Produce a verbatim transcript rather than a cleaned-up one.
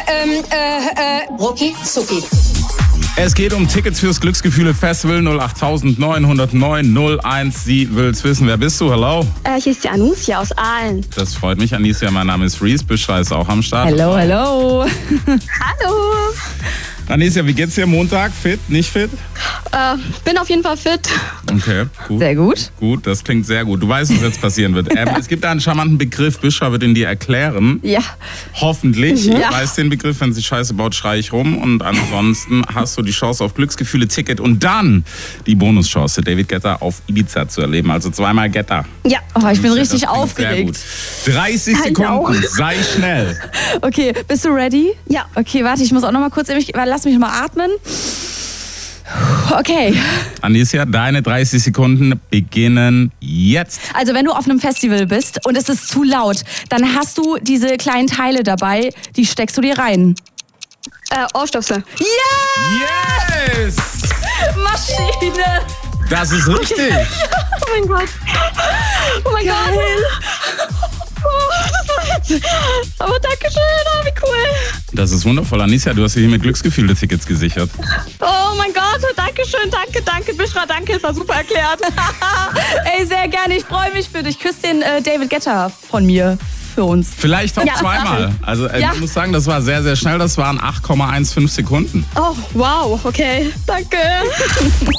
ähm, äh, äh, Rucki Zucki. Es geht um Tickets fürs Glücksgefühle-Festival null acht neun null neun null eins. Sie will's wissen. Wer bist du? Hello? Äh, hier ist die Anusia aus Aalen. Das freut mich, Anusia. Mein Name ist Reese. Büschra ist auch am Start. Hello, hello. Hallo. Anusia, wie geht's dir? Montag? Fit? Nicht fit? Äh, bin auf jeden Fall fit. Okay, gut. Sehr gut. Gut, das klingt sehr gut. Du weißt, was jetzt passieren wird. ähm, es gibt da einen charmanten Begriff. Büschra wird ihn dir erklären. Ja. Hoffentlich. Mhm. Ich Ja. weiß den Begriff. Wenn sie Scheiße baut, schrei ich rum. Und ansonsten hast du die Chance auf Glücksgefühle-Ticket und dann die Bonuschance, David Guetta auf Ibiza zu erleben. Also zweimal Guetta. Ja. Oh, ich bin richtig Das klingt aufgeregt. Sehr gut. dreißig Ja, ich Sekunden. Sei schnell. Okay, bist du ready? Ja. Okay, warte, ich muss auch noch mal kurz, lass mich mal atmen. Okay. Anusia, deine dreißig Sekunden beginnen jetzt. Also wenn du auf einem Festival bist und es ist zu laut, dann hast du diese kleinen Teile dabei, die steckst du dir rein. Äh, Ohrstöpsel. Ja! Yes! Maschine! Das ist richtig. Oh mein Gott. Oh mein Gott. Oh, aber danke schön, oh, wie cool. Das ist wundervoll. Anusia, du hast dir hier mit Glücksgefühle-Tickets gesichert. Oh mein Gott, danke schön, danke, danke, Büschra, danke, es war super erklärt. Ey, sehr gerne, ich freue mich für dich. Küss den äh, David Guetta von mir für uns. Vielleicht auch Ja, zweimal. Also äh, Ja. ich muss sagen, das war sehr, sehr schnell. Das waren acht Komma fünfzehn Sekunden. Oh, wow, okay, danke.